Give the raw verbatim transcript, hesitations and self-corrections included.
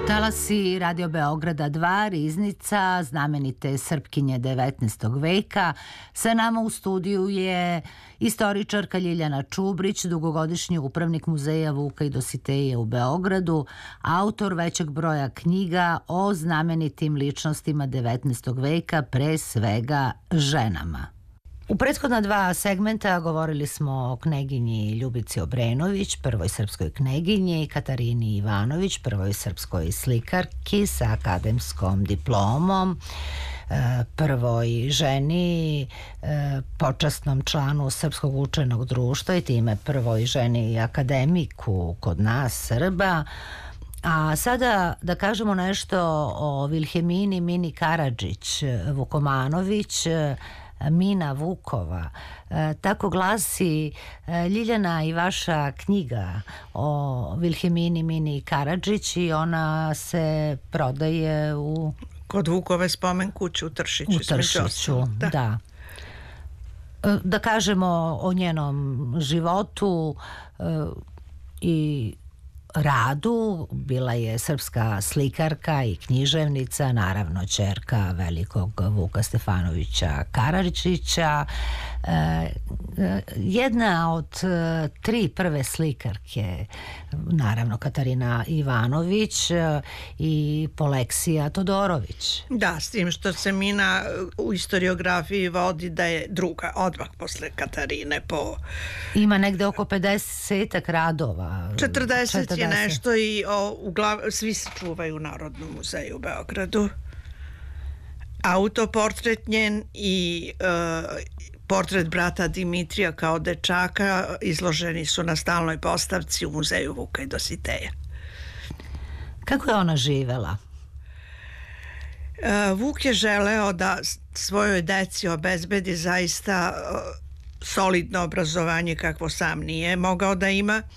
Talasi Radio Beograda dva, Riznica, znamenite Srpkinje devetnaestog veka. Sa nama u studiju je istoričarka Ljiljana Čubrić, dugogodišnji upravnik Muzeja Vuka i Dositeja u Beogradu, autor većeg broja knjiga o znamenitim ličnostima devetnaestog veka, pre svega ženama. U prethodna dva segmenta govorili smo o kneginji Ljubici Obrenović, prvoj srpskoj kneginji, i Katarini Ivanović, prvoj srpskoj slikarki sa akademskom diplomom, prvoj ženi, počasnom članu Srpskog učenog društva i time prvoj ženi akademiku kod nas Srba. A sada da kažemo nešto o Vilhemini Mini Karadžić Vukomanović, Mina Vukova. E, tako glasi e, Ljiljana i vaša knjiga o Vilhemini Mini Karadžić i ona se prodaje u... Kod Vukove spomen kuće u Tršiću. U Tršiću, da. da. E, da kažemo o njenom životu e, i radu. Bila je srpska slikarka i književnica, naravno ćerka velikog Vuka Stefanovića Karadžića, e, jedna od e, tri prve slikarke, naravno Katarina Ivanović e, i Poleksija Todorović. Da, s tim što se Mina u historiografiji vodi da je druga, odmah posle Katarine po... Ima negde oko pedesetak radova. četrdeset je nešto i o, uglav, svi se čuvaju u Narodnom muzeju u Beogradu. Autoportret njen i e, portret brata Dimitrija kao dečaka izloženi su na stalnoj postavci u Muzeju Vuka i Dositeja. Kako je ona živela? E, Vuk je želeo da svojoj deci obezbedi zaista e, solidno obrazovanje kakvo sam nije mogao da ima.